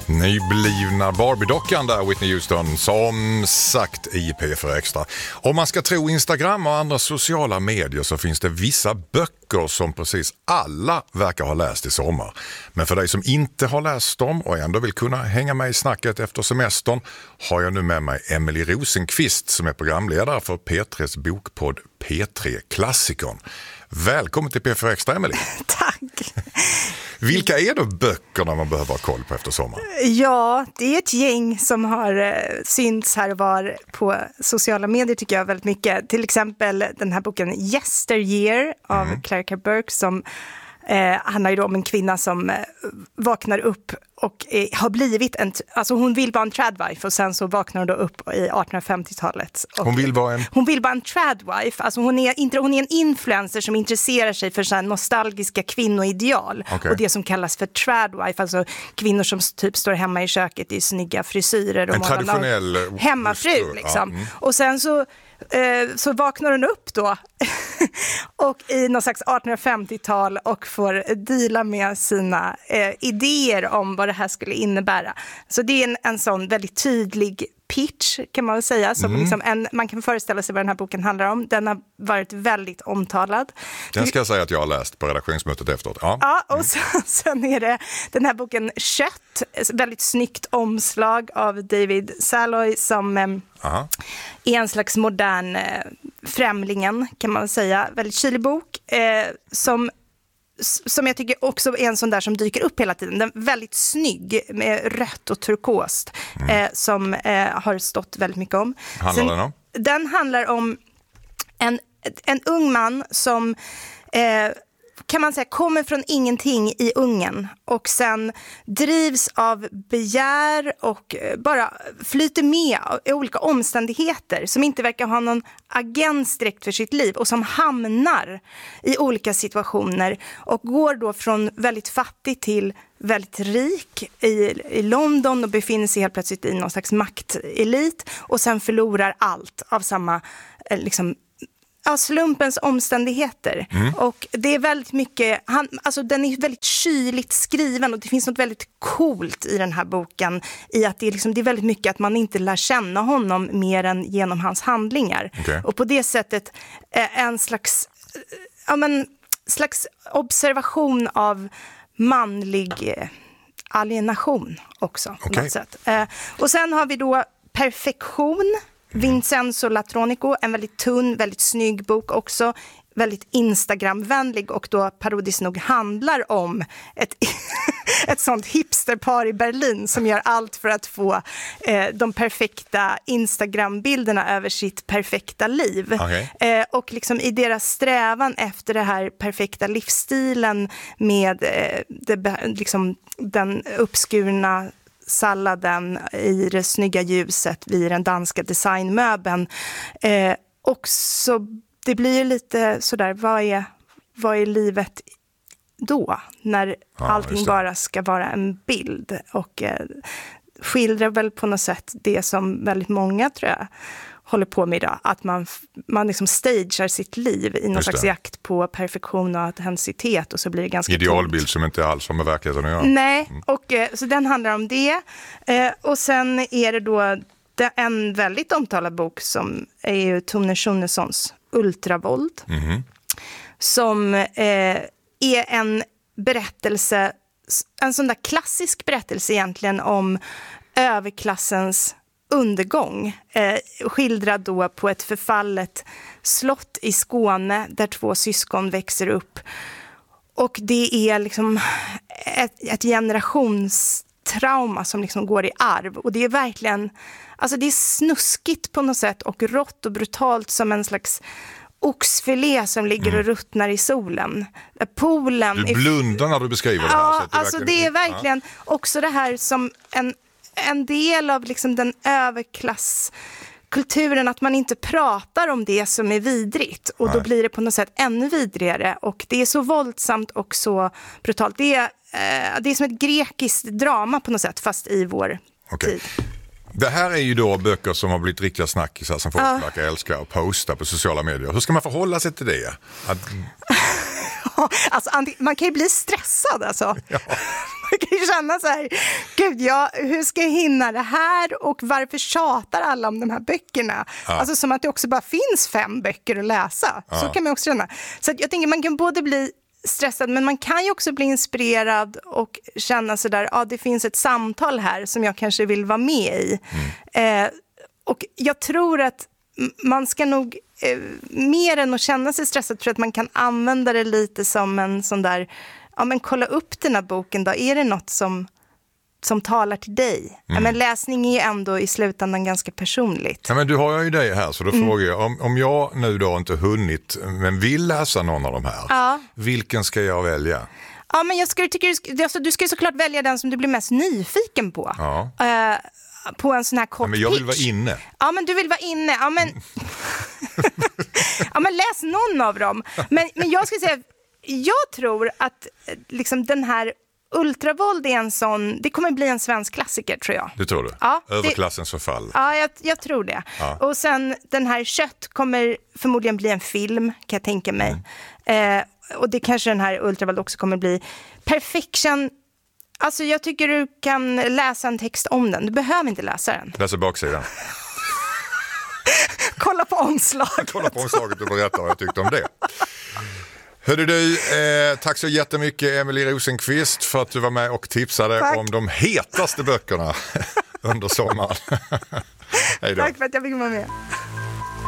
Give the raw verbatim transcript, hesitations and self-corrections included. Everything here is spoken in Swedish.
Nyblivna Barbie-dockan där, Whitney Houston, som sagt i P fyra Extra. Om man ska tro Instagram och andra sociala medier så finns det vissa böcker som precis alla verkar ha läst i sommar. Men för dig som inte har läst dem och ändå vill kunna hänga med i snacket efter semestern har jag nu med mig Emily Rosenqvist som är programledare för P tre:s bokpodd P tre Klassikern. Välkommen till P fyra Extra, Emily. Tack. Vilka är då böckerna man behöver ha koll på efter sommaren? Ja, det är ett gäng som har eh, synts här och var på sociala medier tycker jag väldigt mycket. Till exempel den här boken Yesteryear av mm. Clarissa Burke som eh, handlar ju då om en kvinna som eh, vaknar upp och eh, har blivit en, alltså hon vill vara en tradwife och sen så vaknar hon då upp i artonhundrafemtiotalet. Och hon vill vara en? Hon vill vara en tradwife, alltså hon är, inte, hon är en influencer som intresserar sig för så här nostalgiska kvinnoideal. Okay. Och det som kallas för tradwife, alltså kvinnor som typ står hemma i köket i snygga frisyrer. Och en traditionell hemmafru liksom. Ja, mm. Och sen så så vaknar hon upp då och i någon slags artonhundrafemtiotal och får deala med sina eh, idéer om vad det här skulle innebära. Så det är en, en sån väldigt tydlig pitch kan man väl säga. Som mm. liksom en, man kan föreställa sig vad den här boken handlar om. Den har varit väldigt omtalad. Den ska jag säga att jag har läst på redaktionsmötet efteråt. Ja, ja och mm. sen, sen är det den här boken Kött. Väldigt snyggt omslag av David Saloy som eh, är en slags modern eh, främlingen kan man väl säga. Väldigt kylig bok eh, som som jag tycker också är en sån där som dyker upp hela tiden. Den är väldigt snygg med rött och turkost mm. eh, som eh, har stått väldigt mycket om. Handlar Sen, den om? Den handlar om en, en ung man som eh, kan man säga kommer från ingenting i Ungern och sen drivs av begär och bara flyter med i olika omständigheter som inte verkar ha någon agens direkt för sitt liv och som hamnar i olika situationer och går då från väldigt fattig till väldigt rik i, i London och befinner sig helt plötsligt i någon slags maktelit och sen förlorar allt av samma liksom ja, slumpens omständigheter. Mm. Och det är väldigt mycket, han, alltså den är väldigt kyligt skriven och det finns något väldigt coolt i den här boken i att det är, liksom, det är väldigt mycket att man inte lär känna honom mer än genom hans handlingar. Okay. Och på det sättet eh, en slags, eh, ja, men, slags observation av manlig eh, alienation också. På okay. något sätt. Eh, och sen har vi då Perfektion. Vincenzo Latronico, en väldigt tunn, väldigt snygg bok också, väldigt Instagramvänlig och då parodiskt nog handlar om ett, ett sånt hipsterpar i Berlin som gör allt för att få eh, de perfekta Instagrambilderna över sitt perfekta liv. Okay. Eh, och liksom i deras strävan efter det här perfekta livsstilen med eh, det, liksom, den uppskurna salladen i det snygga ljuset vid den danska designmöbeln. Eh, och så det blir lite sådär, vad är, vad är livet då? När ja, allting bara ska vara en bild. Och eh, skildrar väl på något sätt det som väldigt många tror jag håller på med idag. Att man, man liksom stagear sitt liv i någon slags jakt på perfektion och autenticitet och så blir det ganska idealbild tomt. Som inte alls har med verkligheten att göra. Nej, mm. och så den handlar om det. Eh, och sen är det då en väldigt omtalad bok som är ju Tone Schunessons Ultravåld. Mm. Som eh, är en berättelse, en sån där klassisk berättelse egentligen om överklassens undergång, eh, skildrad då på ett förfallet slott i Skåne där två syskon växer upp. Och det är liksom ett, ett generationstrauma som liksom går i arv. Och det är verkligen, alltså det är snuskigt på något sätt och rått och brutalt som en slags oxfilé som ligger och ruttnar i solen. Poolen. Du blundar när du beskriver det här. Ja, så att det alltså verkligen, det är verkligen ja. Också det här som en en del av liksom den överklasskulturen att man inte pratar om det som är vidrigt och Nej. Då blir det på något sätt ännu vidrigare och det är så våldsamt och så brutalt. Det är, eh, det är som ett grekiskt drama på något sätt fast i vår okay. tid. Det här är ju då böcker som har blivit riktiga snackisar som folk uh. verkar älska och posta på sociala medier. Hur ska man förhålla sig till det? Att... alltså, man kan ju bli stressad alltså. Ja. Man kan ju känna så här, gud, jag, hur ska jag hinna det här och varför tjatar alla om de här böckerna? Ja. Alltså som att det också bara finns fem böcker att läsa. Ja. Så kan man också känna. Så att jag tänker man kan både bli stressad, men man kan ju också bli inspirerad och känna så där, ja, det finns ett samtal här som jag kanske vill vara med i. Mm. Eh, och jag tror att man ska nog eh, mer än att känna sig stressad, för att man kan använda det lite som en sån där, ja men kolla upp den här boken då, är det något som som talar till dig? Mm. Ja, men läsning är ju ändå i slutändan ganska personligt. Ja, men du har ju dig här, så då mm. frågar jag, om, om jag nu då inte hunnit men vill läsa någon av de här, ja. vilken ska jag välja? Ja, men jag skulle tycka du, alltså, du ska ju såklart välja den som du blir mest nyfiken på. Ja. Uh, på en sån här kort ja, men jag vill pitch. vara inne. Ja, men du vill vara inne. Ja, men, ja, men läs någon av dem. Men, men jag ska säga, jag tror att liksom, den här Ultravåld är en sån, det kommer bli en svensk klassiker, tror jag. Du tror det? Ja, Överklassens förfall. Ja, jag, jag tror det. Ja. Och sen den här Kött kommer förmodligen bli en film, kan jag tänka mig. Mm. Eh, och det kanske den här Ultravåld också kommer bli. Perfection, alltså jag tycker du kan läsa en text om den. Du behöver inte läsa den. Läsa baksidan. Kolla på omslaget. Kolla på omslaget och berätta vad jag tyckte om det. Hörde du, eh, tack så jättemycket Emelie Rosenqvist för att du var med och tipsade tack. om de hetaste böckerna under sommaren. Hej då. Tack för att jag fick vara med.